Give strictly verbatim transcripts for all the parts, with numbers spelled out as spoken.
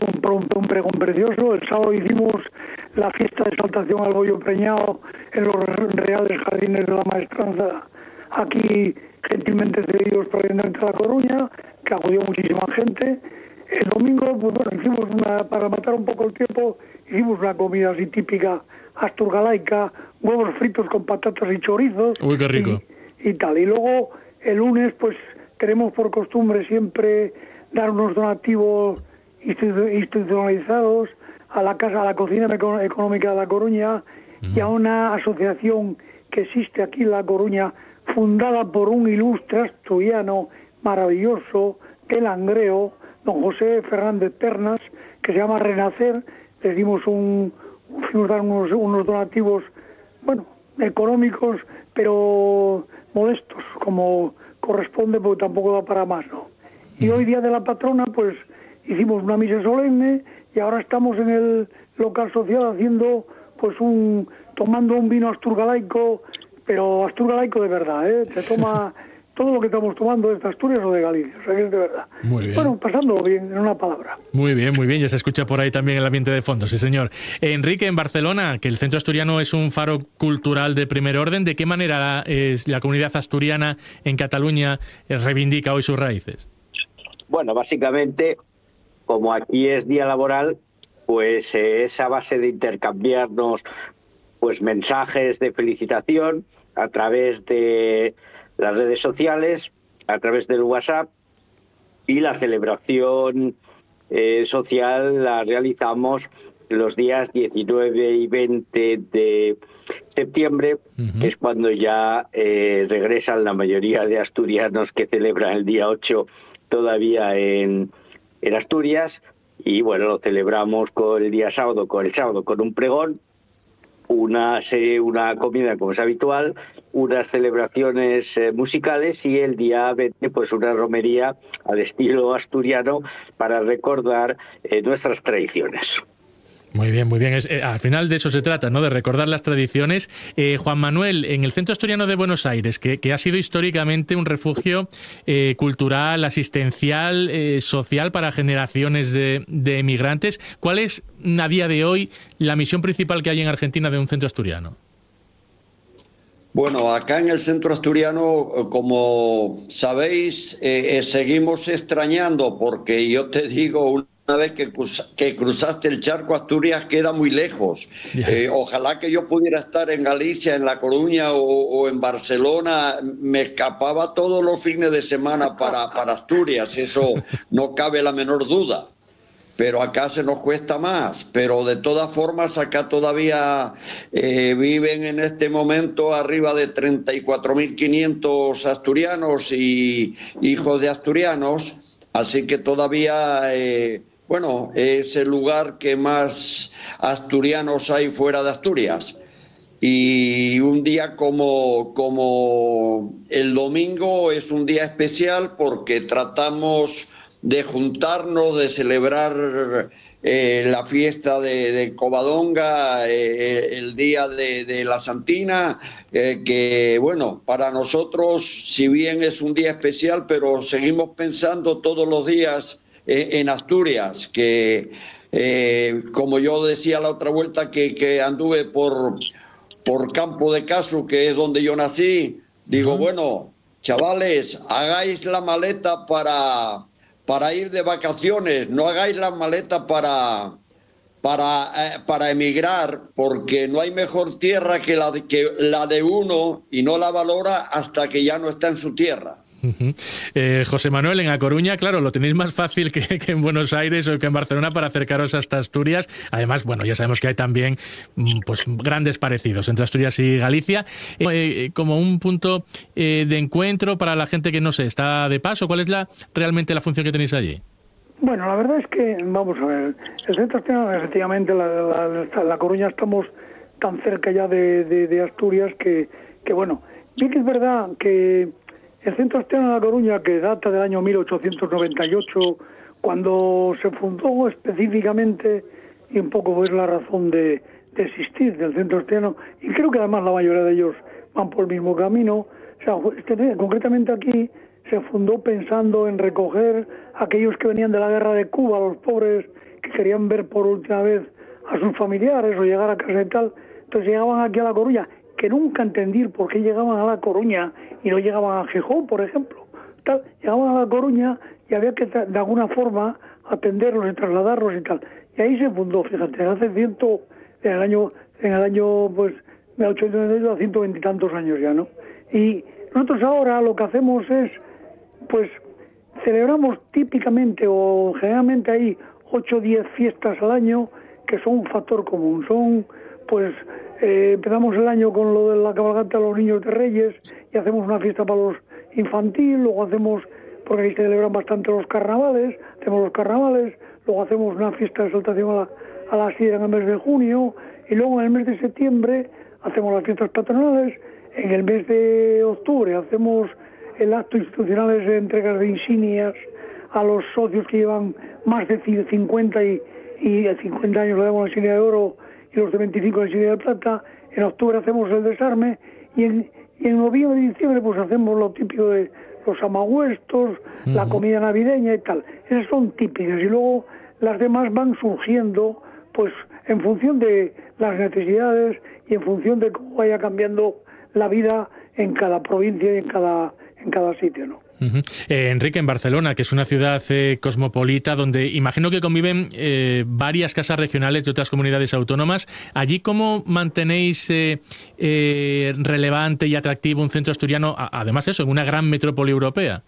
un, un, un pregón precioso. El sábado hicimos la fiesta de exaltación al bollo preñado en los Reales Jardines de la Maestranza, aquí gentilmente cedidos por el Ayuntamiento de La Coruña, que acudió muchísima gente. El domingo, pues bueno, hicimos una, para matar un poco el tiempo, hicimos una comida así típica asturgalaica, huevos fritos con patatas y chorizos. Uy, qué rico. Y, y tal. Y luego, el lunes, pues tenemos por costumbre siempre dar unos donativos institucionalizados a la Casa, a la Cocina Económica de La Coruña uh-huh. y a una asociación que existe aquí en La Coruña, fundada por un ilustre asturiano maravilloso de Langreo, don José Fernández Pernas, que se llama Renacer. Les dimos un, fuimos a dar unos, unos donativos, bueno, económicos, pero modestos, como corresponde, porque tampoco da para más, ¿no? Y hoy, día de la patrona, pues hicimos una misa solemne y ahora estamos en el local social haciendo, pues un, tomando un vino asturgalaico, pero asturgalaico de verdad, ¿eh? Se toma todo lo que estamos tomando es de Asturias o de Galicia, o sea que es de verdad. Muy bien. Bueno, pasándolo bien, en una palabra. Muy bien, muy bien, ya se escucha por ahí también el ambiente de fondo, sí señor. Eh, Enrique, en Barcelona, que el Centro Asturiano es un faro cultural de primer orden, ¿de qué manera la, es, la comunidad asturiana en Cataluña eh, reivindica hoy sus raíces? Bueno, básicamente, como aquí es día laboral, pues eh, esa base de intercambiarnos pues mensajes de felicitación a través de las redes sociales, a través del WhatsApp, y la celebración eh, social la realizamos los días diecinueve y veinte de septiembre, uh-huh. que es cuando ya eh, regresan la mayoría de asturianos que celebran el día ocho todavía en, en Asturias, y bueno, lo celebramos con el día sábado, con el sábado con un pregón, una una comida como es habitual, unas celebraciones eh, musicales, y el día veinte pues una romería al estilo asturiano para recordar eh, nuestras tradiciones. Muy bien, muy bien. Es, eh, al final de eso se trata, ¿no? De recordar las tradiciones. Eh, Juan Manuel, en el Centro Asturiano de Buenos Aires, que, que ha sido históricamente un refugio eh, cultural, asistencial, eh, social para generaciones de, de emigrantes, ¿cuál es a día de hoy la misión principal que hay en Argentina de un centro asturiano? Bueno, acá en el Centro Asturiano, como sabéis, eh, eh, seguimos extrañando, porque yo te digo, una vez que, que cruzaste el charco, Asturias queda muy lejos. Eh, ojalá que yo pudiera estar en Galicia, en La Coruña o, o en Barcelona. Me escapaba todos los fines de semana para, para Asturias, eso no cabe la menor duda. Pero acá se nos cuesta más, pero de todas formas acá todavía eh, viven en este momento arriba de treinta y cuatro mil quinientos asturianos y hijos de asturianos, así que todavía, eh, bueno, es el lugar que más asturianos hay fuera de Asturias. Y un día como, como el domingo es un día especial porque tratamos de juntarnos, de celebrar eh, la fiesta de, de Covadonga, eh, el día de, de la Santina, eh, que bueno, para nosotros, si bien es un día especial, pero seguimos pensando todos los días eh, en Asturias, que eh, como yo decía la otra vuelta que, que anduve por, por Campo de Casu, que es donde yo nací, digo, uh-huh. bueno, chavales, hagáis la maleta para... para ir de vacaciones, no hagáis la maleta para, para, eh, para emigrar, porque no hay mejor tierra que la, de, que la de uno, y no la valora hasta que ya no está en su tierra. Uh-huh. eh, José Manuel, en A Coruña, claro, lo tenéis más fácil que, que en Buenos Aires o que en Barcelona para acercaros hasta Asturias. Además, bueno, ya sabemos que hay también pues grandes parecidos entre Asturias y Galicia. Eh, como un punto eh, de encuentro para la gente que, no sé, está de paso, ¿cuál es la realmente la función que tenéis allí? Bueno, la verdad es que, vamos a ver, el Centro Asturiano, efectivamente, la, la, la, la Coruña estamos tan cerca ya de, de, de Asturias que, que, bueno, sí que es verdad que el Centro Asturiano de La Coruña, que data del año mil ochocientos noventa y ocho, cuando se fundó específicamente, y un poco es la razón de, de existir del Centro Asturiano, y creo que además la mayoría de ellos van por el mismo camino. O sea, este, concretamente aquí se fundó pensando en recoger a aquellos que venían de la guerra de Cuba, los pobres que querían ver por última vez a sus familiares o llegar a casa y tal, entonces llegaban aquí a La Coruña, que nunca entendí por qué llegaban a La Coruña y no llegaban a Gijón, por ejemplo. Tal, llegaban a La Coruña y había que de alguna forma atenderlos y trasladarlos y tal. Y ahí se fundó, fíjate, hace ciento, en el año, en el año pues mil ochocientos noventa y dos, a ciento veintitantos años ya, ¿no? Y nosotros ahora lo que hacemos es, pues, celebramos típicamente o generalmente hay ocho o diez fiestas al año que son un factor común. Son, pues, eh, empezamos el año con lo de la cabalgata de los niños de Reyes y hacemos una fiesta para los infantil, luego hacemos, porque ahí se celebran bastante los carnavales, hacemos los carnavales, luego hacemos una fiesta de exaltación a la, a la sidra en el mes de junio, y luego en el mes de septiembre hacemos las fiestas patronales, en el mes de octubre hacemos el acto institucional de entregas de insignias a los socios que llevan más de cincuenta y, y cincuenta años le damos la insignia de oro y los de veinticinco la insignia de plata. En octubre hacemos el desarme y en, y en noviembre y diciembre pues hacemos lo típico de los amahuestos, uh-huh. la comida navideña y tal. Esas son típicas y luego las demás van surgiendo pues en función de las necesidades y en función de cómo vaya cambiando la vida en cada provincia y en cada en cada sitio, ¿no? Uh-huh. Eh, Enrique, en Barcelona, que es una ciudad eh, cosmopolita, donde imagino que conviven eh, varias casas regionales de otras comunidades autónomas. ¿Allí cómo mantenéis eh, eh, relevante y atractivo un centro asturiano, a, además eso, en una gran metrópoli europea?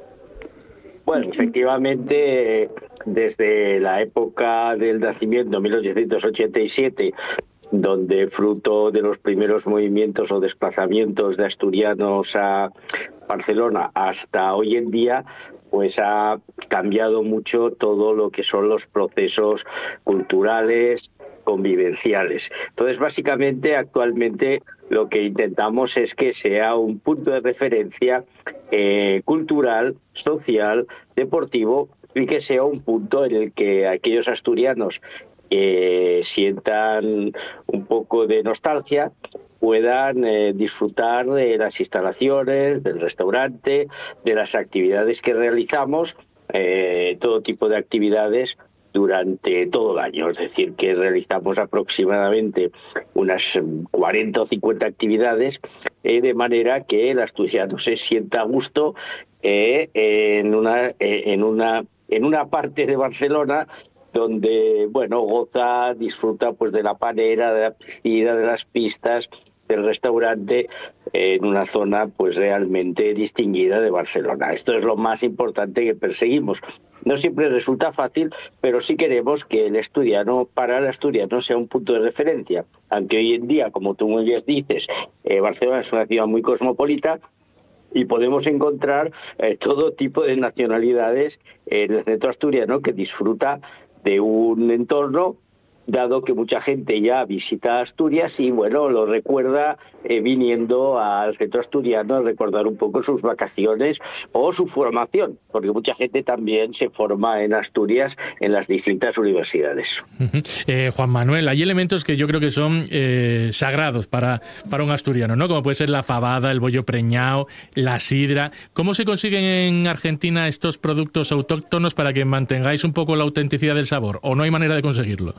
Bueno, efectivamente, desde la época del nacimiento, mil ochocientos ochenta y siete, donde fruto de los primeros movimientos o desplazamientos de asturianos a Barcelona hasta hoy en día, pues ha cambiado mucho todo lo que son los procesos culturales, convivenciales. Entonces, básicamente, actualmente lo que intentamos es que sea un punto de referencia eh, cultural, social, deportivo, y que sea un punto en el que aquellos asturianos Eh, sientan un poco de nostalgia, puedan eh, disfrutar de las instalaciones, del restaurante, de las actividades que realizamos, eh, todo tipo de actividades durante todo el año. Es decir, que realizamos aproximadamente unas cuarenta o cincuenta actividades, eh, de manera que el asturiano se sienta a gusto eh, en una, eh, en una, en una parte de Barcelona donde, bueno, goza, disfruta pues de la panera, de la piscina, de las pistas, del restaurante, eh, en una zona pues realmente distinguida de Barcelona. Esto es lo más importante que perseguimos. No siempre resulta fácil, pero sí queremos que el asturiano, para el asturiano, sea un punto de referencia. Aunque hoy en día, como tú muy bien dices, eh, Barcelona es una ciudad muy cosmopolita, y podemos encontrar eh, todo tipo de nacionalidades en el centro asturiano que disfruta de un entorno, dado que mucha gente ya visita Asturias y, bueno, lo recuerda eh, viniendo al centro asturiano a recordar un poco sus vacaciones o su formación, porque mucha gente también se forma en Asturias en las distintas universidades. Uh-huh. Eh, Juan Manuel, hay elementos que yo creo que son eh, sagrados para, para un asturiano, ¿no? Como puede ser la fabada, el bollo preñado, la sidra. ¿Cómo se consiguen en Argentina estos productos autóctonos para que mantengáis un poco la autenticidad del sabor? ¿O no hay manera de conseguirlo?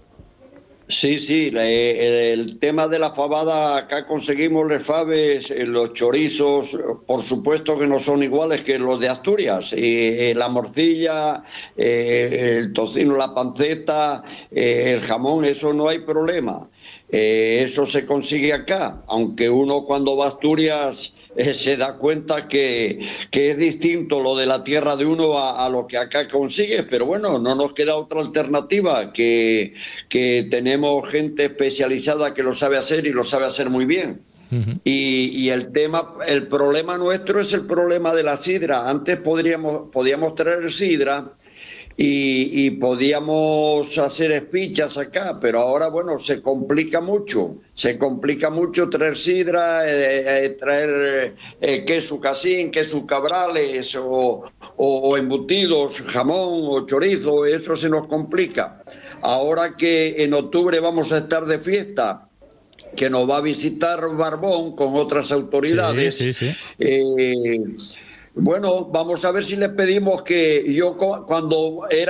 Sí, sí, el tema de la fabada, acá conseguimos les faves, los chorizos, por supuesto que no son iguales que los de Asturias, eh, la morcilla, eh, el tocino, la panceta, eh, el jamón, eso no hay problema, eh, eso se consigue acá, aunque uno cuando va a Asturias Eh, se da cuenta que, que es distinto lo de la tierra de uno a, a lo que acá consigue, pero bueno, no nos queda otra alternativa, que, que tenemos gente especializada que lo sabe hacer y lo sabe hacer muy bien. Uh-huh. Y, y el tema, el problema nuestro es el problema de la sidra. Antes podríamos, podíamos traer sidra y, y podíamos hacer espichas acá, pero ahora, bueno, se complica mucho, se complica mucho traer sidra, eh, eh, traer eh, queso casín, queso cabrales o, o, o embutidos, jamón o chorizo, eso se nos complica. Ahora que en octubre vamos a estar de fiesta, que nos va a visitar Barbón con otras autoridades, sí, sí, sí. Eh, bueno, vamos a ver si le pedimos que yo cuando era